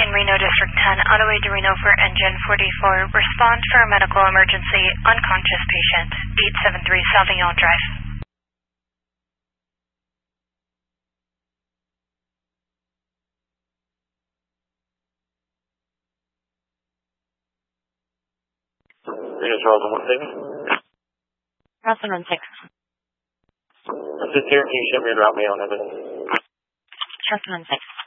9 Reno District 10, on the way to Reno for engine 44. Respond for a medical emergency, unconscious patient, 873 Sauvignon Drive. Reno Charles, one second. Charleston 16. This is here, can you ship me a route mail and everything? Charleston 16.